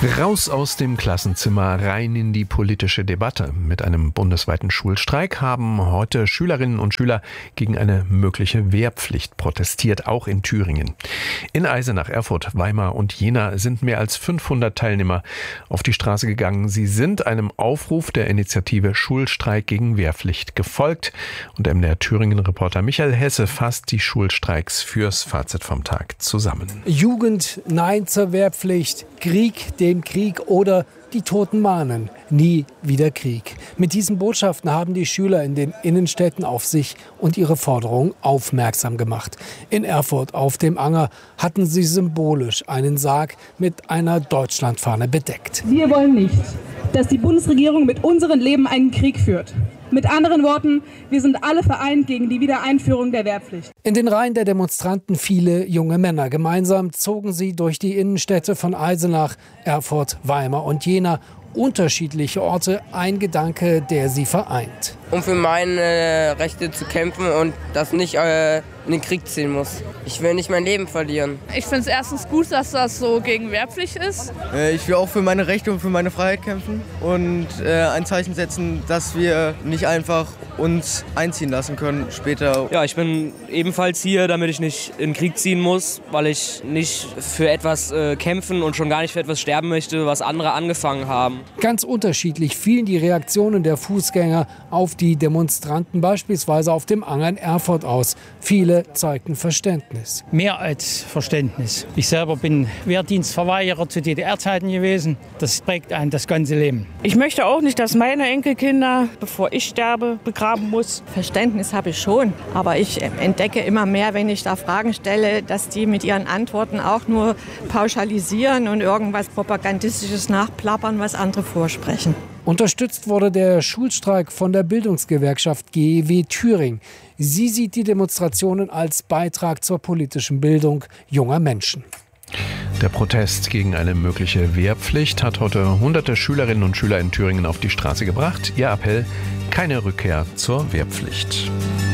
Raus aus dem Klassenzimmer, rein in die politische Debatte. Mit einem bundesweiten Schulstreik haben heute Schülerinnen und Schüler gegen eine mögliche Wehrpflicht protestiert, auch in Thüringen. In Eisenach, Erfurt, Weimar und Jena sind mehr als 500 Teilnehmer auf die Straße gegangen. Sie sind einem Aufruf der Initiative Schulstreik gegen Wehrpflicht gefolgt. Und MDR Thüringen-Reporter Michael Hesse fasst die Schulstreiks fürs Fazit vom Tag zusammen. Jugend, Nein zur Wehrpflicht, Krieg, dem Krieg oder die Toten mahnen, nie wieder Krieg. Mit diesen Botschaften haben die Schüler in den Innenstädten auf sich und ihre Forderungen aufmerksam gemacht. In Erfurt auf dem Anger hatten sie symbolisch einen Sarg mit einer Deutschlandfahne bedeckt. Wir wollen nicht, dass die Bundesregierung mit unserem Leben einen Krieg führt. Mit anderen Worten, wir sind alle vereint gegen die Wiedereinführung der Wehrpflicht. In den Reihen der Demonstranten viele junge Männer. Gemeinsam zogen sie durch die Innenstädte von Eisenach, Erfurt, Weimar und Jena. Unterschiedliche Orte, ein Gedanke, der sie vereint. Um für meine Rechte zu kämpfen und das nicht in den Krieg ziehen muss. Ich will nicht mein Leben verlieren. Ich finde es erstens gut, dass das so gegen Wehrpflicht ist. Ich will auch für meine Rechte und für meine Freiheit kämpfen und ein Zeichen setzen, dass wir nicht einfach uns einziehen lassen können später. Ja, ich bin ebenfalls hier, damit ich nicht in den Krieg ziehen muss, weil ich nicht für etwas kämpfen und schon gar nicht für etwas sterben möchte, was andere angefangen haben. Ganz unterschiedlich fielen die Reaktionen der Fußgänger auf die Demonstranten, beispielsweise auf dem Anger in Erfurt aus. Viele zeigten Verständnis. Mehr als Verständnis. Ich selber bin Wehrdienstverweigerer zu DDR-Zeiten gewesen. Das prägt einen das ganze Leben. Ich möchte auch nicht, dass meine Enkelkinder, bevor ich sterbe, begraben muss. Verständnis habe ich schon, aber ich entdecke immer mehr, wenn ich da Fragen stelle, dass die mit ihren Antworten auch nur pauschalisieren und irgendwas Propagandistisches nachplappern, was andere vorsprechen. Unterstützt wurde der Schulstreik von der Bildungsgewerkschaft GEW Thüringen. Sie sieht die Demonstrationen als Beitrag zur politischen Bildung junger Menschen. Der Protest gegen eine mögliche Wehrpflicht hat heute hunderte Schülerinnen und Schüler in Thüringen auf die Straße gebracht. Ihr Appell: keine Rückkehr zur Wehrpflicht.